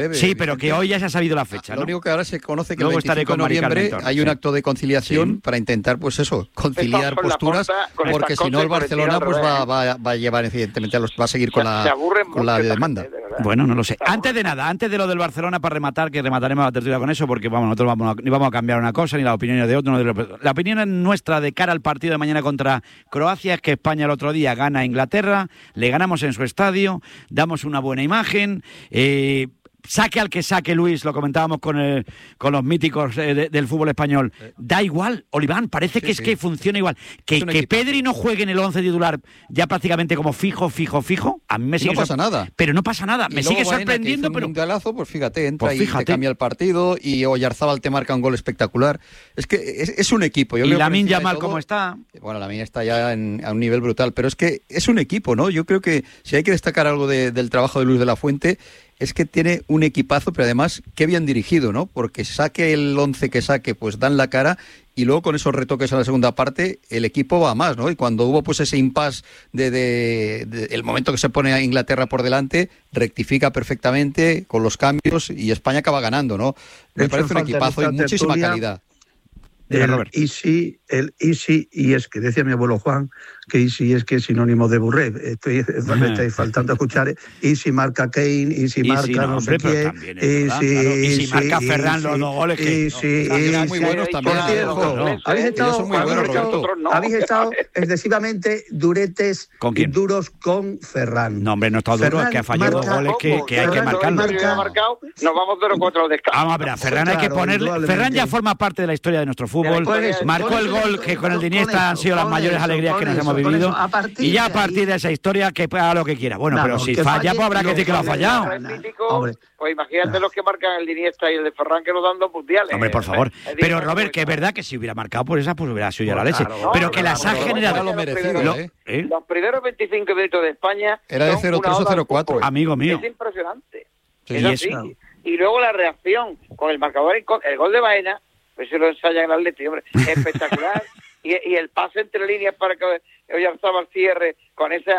Sí, pero que hoy ya se ha sabido la fecha, ¿no? Lo único que ahora se conoce que luego el 25 de noviembre hay un acto de conciliación para intentar, pues eso, conciliar posturas, porque si no el Barcelona pues va a llevar, evidentemente, va a seguir con la demanda. Bueno, no lo sé. Antes de nada, antes de lo del Barcelona, para rematar, que remataremos la tertulia con eso, porque vamos, nosotros ni vamos a cambiar una cosa, ni la opinión de otro. La opinión nuestra de cara al partido de mañana contra Croacia es que España el otro día gana a Inglaterra, le ganamos en su estadio, damos una buena imagen, saque al que saque, Luis, lo comentábamos con los míticos del fútbol español. Da igual, Oliván, parece que que funciona igual. Que Pedri no juegue en el 11 titular ya prácticamente como fijo, a mí me sigue... No pasa nada. Pero no pasa nada, me sigue sorprendiendo. Pero un galazo, pues fíjate, entra y te cambia el partido, y Oyarzábal te marca un gol espectacular. Es que es un equipo. Y Lamine Yamal, ¿cómo está? Bueno, Lamine está ya a un nivel brutal, pero es que es un equipo, ¿no? Yo creo que si hay que destacar algo del trabajo de Luis de la Fuente, es que tiene un equipazo, pero además qué bien dirigido, ¿no? Porque saque el 11 que saque, pues dan la cara, y luego con esos retoques en la segunda parte el equipo va más, ¿no? Y cuando hubo pues ese impasse de el momento que se pone a Inglaterra por delante, rectifica perfectamente con los cambios y España acaba ganando, ¿no? Me parece un equipazo y muchísima calidad. El easy, y es que decía mi abuelo Juan que easy es que es sinónimo de burré. Me estáis faltando escuchar. Easy marca Kane, easy marca no sé quién, easy marca Ferran los dos goles que muy buenos también. Por cierto, habéis estado excesivamente duretes y duros con Ferran. No, hombre, no está duro, es que ha fallado dos goles que hay que marcarlo. Nos vamos 0-4 al descanso. Vamos a ver, a Ferran hay que ponerle... Ferran ya forma parte de la historia de nuestro fútbol. Marcó el gol que con el de Iniesta han sido las mayores alegrías que nos hemos vivido. Y ya a partir de esa historia que haga lo que quiera. Bueno, pero si falla, pues habrá que decir que lo ha fallado. Pues imagínate los que marcan el de Iniesta y el de Ferran, que nos dan 2 mundiales. Hombre, por favor. Pero Robert, que es verdad que si hubiera marcado por esa, pues hubiera sido ya la leche. Pero que las ha generado... Los primeros 25 minutos de España era de 0-3 o 0-4. Amigo mío. Es impresionante. Es así. Y luego la reacción con el marcador, el gol de Baena, pues se lo ensayan en el Atleti, hombre, espectacular. y el pase entre líneas para que Oyarzábal cierre con ese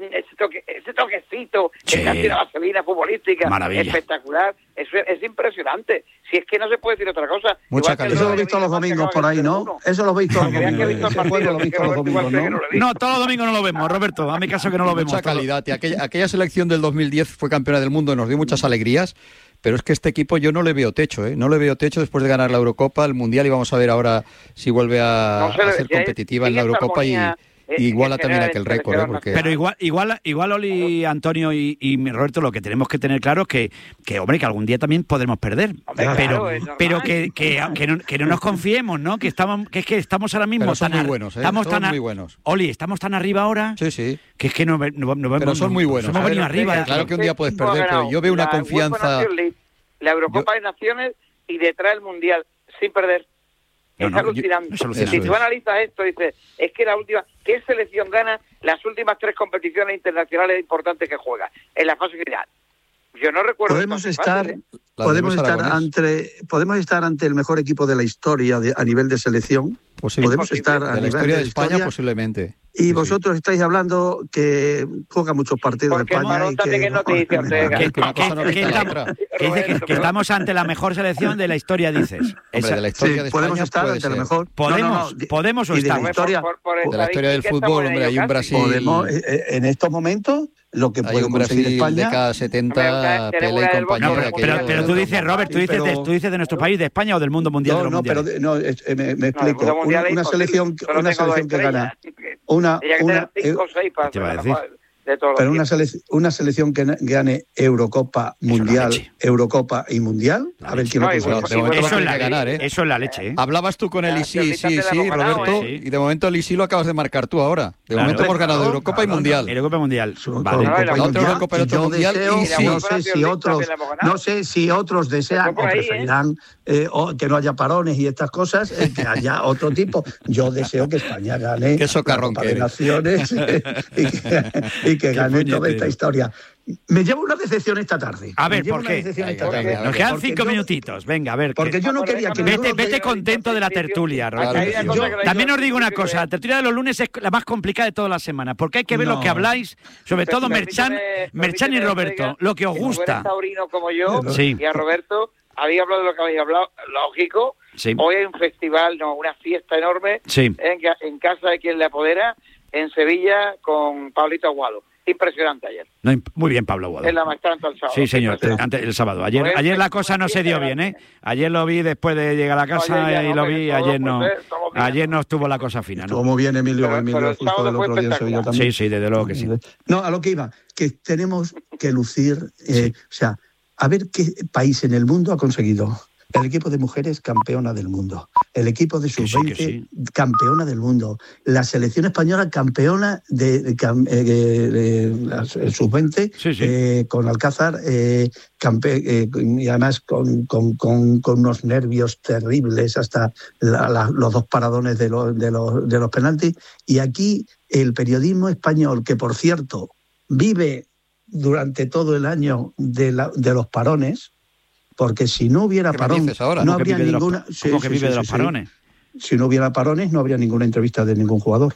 toquecito, que casi la vaselina futbolística. Maravilla. Espectacular. Eso es impresionante. Si es que no se puede decir otra cosa. Eso lo he visto los domingos por ahí, ¿no? Eso lo he visto los domingos. No, todos los domingos no lo vemos, Roberto. A mi caso que no lo vemos. Mucha calidad. Y aquella selección del 2010 fue campeona del mundo y nos dio muchas alegrías. Pero es que este equipo yo no le veo techo, ¿eh? No le veo techo después de ganar la Eurocopa, el Mundial, y vamos a ver ahora si vuelve a ser competitiva en la Eurocopa y iguala también aquel récord, ¿eh? Porque... Pero igual Oli, Antonio y Roberto, lo que tenemos que tener claro es que hombre, que algún día también podremos perder. Pero que no nos confiemos, ¿no? Que estamos ahora mismo... Pero son muy buenos, ¿eh? Son muy buenos. Oli, estamos tan arriba ahora... Sí. Que es que no vemos... Pero son muy buenos. Hemos venido arriba. Claro que un día puedes perder, pero yo veo una confianza... La Eurocopa de Naciones y detrás el Mundial, sin perder. Es alucinante. Si tú analizas esto, dices, es que la última... ¿Qué selección gana las últimas 3 competiciones internacionales importantes que juega en la fase final? Yo no recuerdo... Podemos estar ante el mejor equipo de la historia a nivel de selección. Podemos estar a de la historia de España, posiblemente. Y vosotros estáis hablando que juega muchos partidos de España y que estamos ante la mejor selección de la historia, dices. Hombre, de la historia de España podemos estar ante la mejor. Podemos o estamos. De la historia del fútbol, hombre, hay un Brasil... Podemos, en estos momentos, lo que puede conseguir España... de cada 70, Pelé y compañía... Pero tú dices, Robert, tú dices de nuestro país, de España o del mundo mundial. Me explico. Una selección que gana... Pero una selección que gane Eurocopa, Mundial, Eurocopa y Mundial, a ver quién lo consigue. Eso es la ganar, ¿eh? Eso es la leche, ¿eh? Hablabas tú con el sí, Roberto, y de momento el sí lo acabas de marcar tú ahora. De momento hemos ganado Eurocopa y Mundial. Eurocopa y Mundial. Vale. Otra Eurocopa y otro Mundial. No sé si otros desean o preferirán que no haya parones y estas cosas, que haya otro tipo. Yo deseo que España gane Qué socarrón la Copa de Naciones y que gane toda esta historia. Me lleva una decepción esta tarde. A ver, ¿por qué? Nos quedan 5 minutitos. Venga, a ver. Porque yo no quería que... Vete contento de la tertulia, Roberto. También os digo una cosa, la tertulia de los lunes es la más complicada de todas las semanas, porque hay que ver lo que habláis, sobre todo Merchan y Roberto, lo que os gusta. Eres taurino como yo, y a Roberto, había hablado de lo que habéis hablado, lógico. Sí. Hoy hay un festival, una fiesta enorme en casa de quien le apodera, en Sevilla, con Pablito Aguado. Impresionante ayer. Muy bien, Pablo Aguado. En la maestranza el sábado. Sí, señor, el sábado. Ayer la cosa no se dio bien, ¿eh? Ayer lo vi después de llegar a casa y lo vi. Ayer no estuvo la cosa fina, ¿no? Estuvo muy bien Emilio justo del otro día en Sevilla también. Sí, desde luego que sí. No, a lo que iba, que tenemos que lucir, o sea, a ver qué país en el mundo ha conseguido. El equipo de mujeres campeona del mundo. El equipo de sub-20 campeona del mundo. La selección española campeona de sub-20 con Alcázar y además con unos nervios terribles hasta los 2 paradones de los penaltis. Y aquí el periodismo español, que por cierto vive durante todo el año de los parones, porque si no hubiera parón, no habría ninguna... ¿Cómo que vive de los parones? Si no hubiera parones, no habría ninguna entrevista de ningún jugador.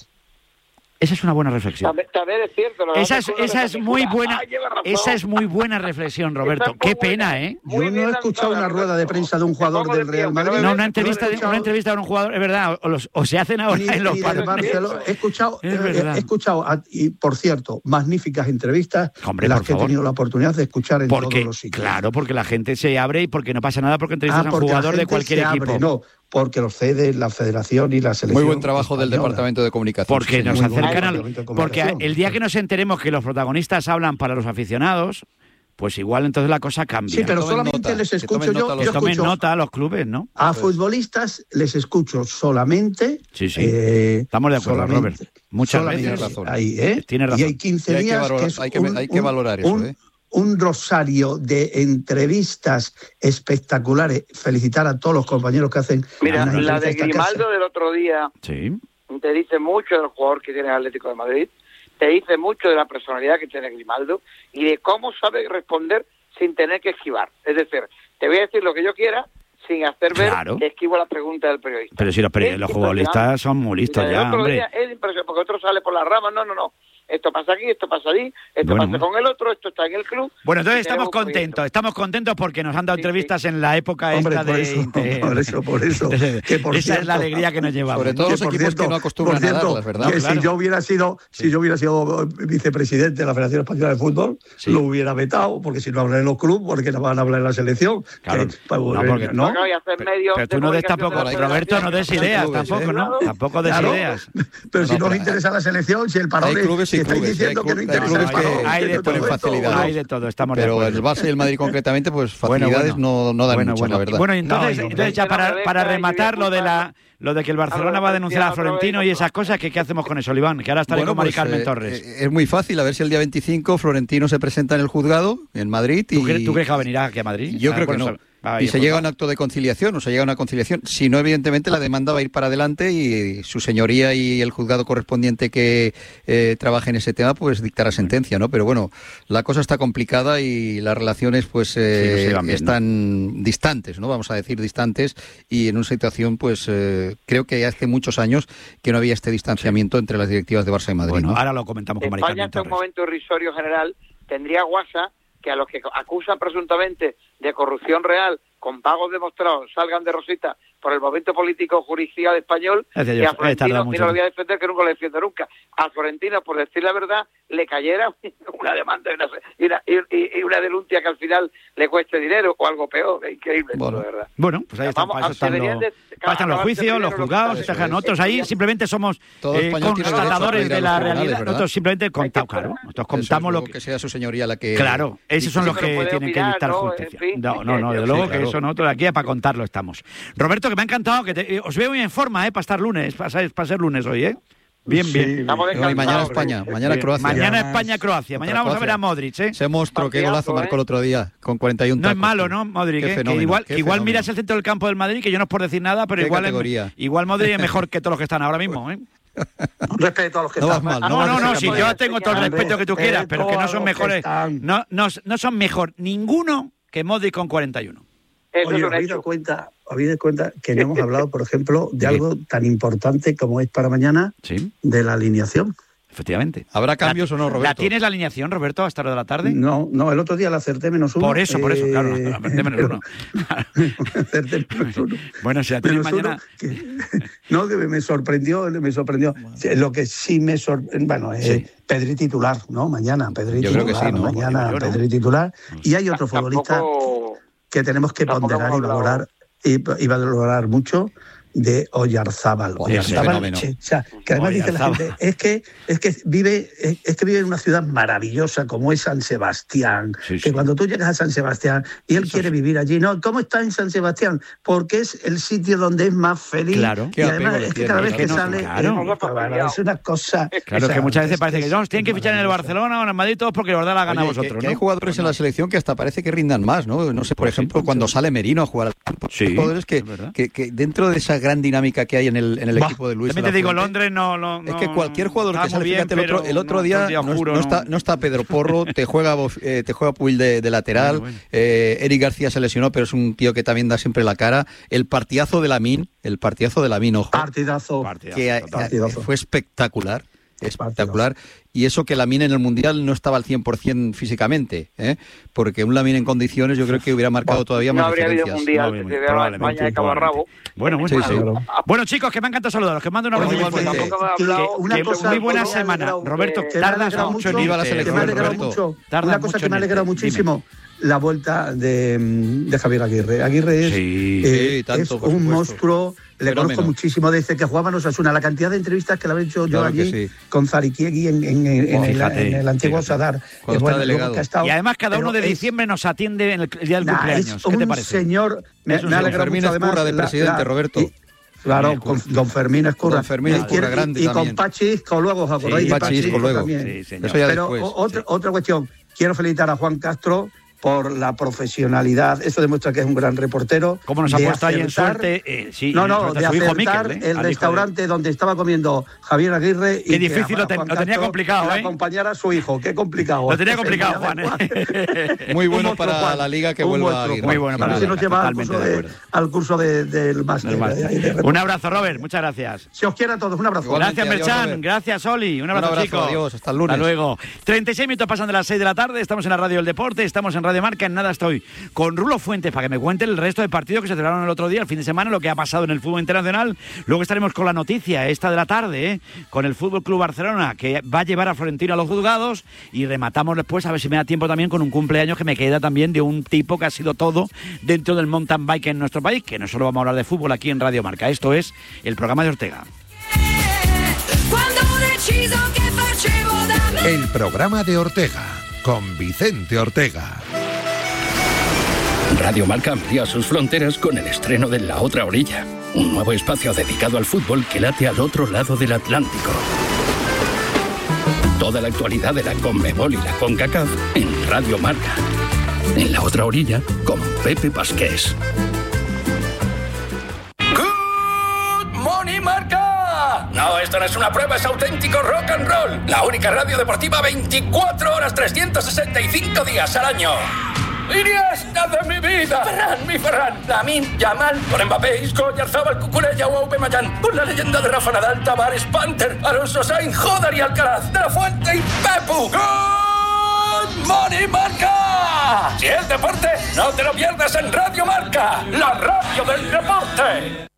Esa es una buena reflexión. También es cierto. Esa es muy buena. Esa es muy buena reflexión, Roberto. Qué pena, ¿eh? Yo no he escuchado una rueda de prensa de un jugador del Real Madrid. No, una entrevista de un jugador, es verdad. O se hacen ahora en los parones. He escuchado, y por cierto, magníficas entrevistas, las que he tenido la oportunidad de escuchar en todos los sitios. Claro, porque la gente se abre y porque no pasa nada porque entrevistas a un jugador de cualquier equipo. No, porque los cede la federación y la selección. Muy buen trabajo del Departamento de Comunicación. Porque nos acercan porque el día que nos enteremos que los protagonistas hablan para los aficionados, pues igual entonces la cosa cambia. Sí, pero solamente les escucho yo. Tomen nota a los clubes, ¿no? A futbolistas les escucho solamente. Sí. Estamos de acuerdo, Robert. Muchas veces. Razón. Ahí, Tiene razón. Y hay 15 días hay que valorar eso, un rosario de entrevistas espectaculares. Felicitar a todos los compañeros que hacen... Mira, la de Grimaldo del otro día te dice mucho del jugador que tiene el Atlético de Madrid, te dice mucho de la personalidad que tiene Grimaldo y de cómo sabe responder sin tener que esquivar. Es decir, te voy a decir lo que yo quiera sin hacer ver que esquivo la pregunta del periodista. Pero si los futbolistas son muy listos ya, el otro hombre. Día es impresionante, porque otro sale por las ramas, no. Esto pasa aquí, esto pasa allí, pasa con el otro, esto está en el club. Bueno, entonces estamos contentos porque nos han dado entrevistas en la época esta de... Por eso. Que por esa es la alegría que nos llevamos. Sobre todo los equipos que no acostumbran a darlas, ¿verdad? Que si yo hubiera sido vicepresidente de la Federación Española de Fútbol, lo hubiera vetado, porque si no hablan en los clubes, porque no van a hablar en la selección. Claro. Pero tú no des tampoco, Roberto, no des ideas tampoco, ¿no? Tampoco des ideas. Pero si no os interesa la selección, si el parón es... Hay de todo, estamos de acuerdo. Pero el Barça y el Madrid concretamente, pues facilidades no dan mucho, la verdad. Bueno, entonces ya para rematar lo de que el Barcelona va a denunciar a Florentino y esas cosas, ¿qué hacemos con eso, Oliván? Que ahora estaré con Mari Carmen Torres. Es muy fácil, a ver si el día 25 Florentino se presenta en el juzgado, en Madrid. ¿Tú crees que va a venir aquí a Madrid? Yo creo que no. Y se llega a un acto de conciliación, se llega a una conciliación. Si no, evidentemente, la demanda va a ir para adelante y su señoría y el juzgado correspondiente que trabaje en ese tema, pues dictará sentencia, ¿no? Pero bueno, la cosa está complicada y las relaciones, pues, están distantes, ¿no? Vamos a decir distantes, y en una situación, pues, creo que hace muchos años que no había este distanciamiento entre las directivas de Barça y Madrid. Bueno, ¿no? ahora lo comentamos con Mari Carmen Torres. España, en un momento irrisorio general, tendría guasa que a los que acusan presuntamente de corrupción real con pagos demostrados salgan de rosita por el momento político judicial español, y a Florentino, mira, lo voy a defender, que nunca lo defiendo nunca, a Florentino, por decir la verdad, le cayera una demanda y una denuncia que al final le cueste dinero o algo peor. Es increíble, bueno, de verdad. Bueno, pues ahí están los juicios, los juzgados, nosotros ahí simplemente somos constatadores de la realidad. Nosotros simplemente contamos, nosotros contamos lo que sea su señoría la que... Claro, esos son los que tienen que dictar justicia. No, de luego que eso nosotros aquí para contarlo estamos. Roberto, que me ha encantado, os veo muy en forma, para estar lunes, para ser lunes hoy, ¿eh? Bien. Y mañana España, mañana Croacia. Mañana España-Croacia. Mañana vamos a ver a Modric, ¿eh? Ese monstruo, qué golazo marcó el otro día, con 41 tacos. No es malo, ¿no, Modric? Que igual miras el centro del campo del Madrid, que yo no es por decir nada, pero igual Modric es mejor que todos los que están ahora mismo, ¿eh? Un respeto a los que no están mal. No, si yo tengo todo el respeto que tú quieras, pero que no son mejores. No son mejor ninguno que Modric con 41. Oye, ¿os habéis dado cuenta que no hemos hablado, por ejemplo, de algo tan importante como es para mañana, de la alineación? Efectivamente. ¿Habrá cambios o no, Roberto? ¿La tienes la alineación, Roberto, hasta la de la tarde? No, el otro día la acerté -1. Por eso, claro, acerté -1. Acerté -1. Bueno, si la tienes mañana... Que me sorprendió. Lo que sí me sorprendió, Pedri titular, ¿no? Mañana, Pedri titular. Yo creo que sí, ¿no? Mañana, Pedri titular. Y hay otro futbolista que tenemos que ponderar y valorar mucho, de Oyarzábal. Que además dice la gente, es que vive en una ciudad maravillosa como es San Sebastián, que cuando tú llegas a San Sebastián y él quiere vivir allí, ¿no? ¿Cómo está en San Sebastián? Porque es el sitio donde es más feliz. Claro. Y además es que cada vez que sale es una cosa... Claro, que muchas veces parece que tienen que fichar en el Barcelona o en el Madrid todos porque os da la gana a vosotros, que ¿no? hay jugadores en la selección que hasta parece que rindan más, ¿no? No sé, por ejemplo, cuando sale Merino a jugar al campo, jugadores que dentro de esa gran dinámica que hay en el equipo de Luis. También te digo, Londres no. Es que cualquier jugador que sale, fíjate, el otro día no está Pedro Porro, te juega Puig de lateral, Eric García se lesionó, pero es un tío que también da siempre la cara. El partidazo de Lamine, ojo. Partidazo. Fue espectacular. Y eso que Lamine en el Mundial no estaba al 100% físicamente, porque un Lamine en condiciones yo creo que hubiera marcado todavía más diferencias. No habría habido Mundial, se quedaba España de cabo a rabo. Bueno, chicos, que me encanta saludaros, que mando un abrazo muy fuerte. Muy buena semana. Roberto, tardas mucho en ir a la selección. Una cosa que me ha alegrado muchísimo, la vuelta de Javier Aguirre. Aguirre es un monstruo. Le conozco muchísimo desde que jugaban Osasuna. La cantidad de entrevistas que le he hecho yo allí con Zarikiegui en el antiguo Sadar. Delegado. Y además cada 1 de diciembre nos atiende en el día del cumpleaños. ¿Qué te parece? Señor, me alegra mucho además de presidente, Roberto. Claro, con don Fermín Escurra. Y con Pachi Isco luego, ¿os acordáis? Pachi Isco luego. Pero otra cuestión. Quiero felicitar a Juan Castro por la profesionalidad. Eso demuestra que es un gran reportero. ¿Cómo nos ha puesto ahí en suerte? De acertar el restaurante donde estaba comiendo Javier Aguirre. Qué difícil, lo tenía complicado, acompañar a su hijo. Qué complicado. Lo tenía complicado, Juan. Muy bueno para la liga que vuelva a Aguirre. Muy bueno para la liga. Nos lleva al curso del máster. Un abrazo, Robert. Muchas gracias. Si os quiero a todos. Un abrazo. Gracias, Merchan. Gracias, Oli. Un abrazo, chicos. Adiós. Hasta el lunes. Hasta luego. 36 minutos pasan de las 6 de la tarde. Estamos en la Radio del Deporte. Estamos en Radio Marca. En nada estoy con Rulo Fuentes para que me cuente el resto de partidos que se celebraron el otro día, el fin de semana, lo que ha pasado en el fútbol internacional. Luego estaremos con la noticia esta de la tarde, con el Fútbol Club Barcelona, que va a llevar a Florentino a los juzgados, y rematamos después, a ver si me da tiempo también, con un cumpleaños que me queda también de un tipo que ha sido todo dentro del mountain bike en nuestro país, que no solo vamos a hablar de fútbol aquí en Radio Marca. Esto es el programa de Ortega. El programa de Ortega, con Vicente Ortega. Radio Marca amplía sus fronteras con el estreno de La Otra Orilla, un nuevo espacio dedicado al fútbol que late al otro lado del Atlántico. Toda la actualidad de la CONMEBOL y la CONCACAF en Radio Marca. En La Otra Orilla, con Pepe Pasqués. ¡Good morning, Marca! No, esto no es una prueba, es auténtico rock and roll. La única radio deportiva 24 horas, 365 días al año. ¡Iniesta de mi vida! ¡Ferran, mi Ferran! Lamine, Yamal, por Mbappé, Isco, Oyarzabal, Cucurella o Aubameyang, por la leyenda de Rafa Nadal, Tavares, Panther, Alonso Sainz, Joder y Alcaraz, De La Fuente y Pepu. ¡Good morning, Marca! Si es deporte, no te lo pierdas en Radio Marca, la radio del deporte.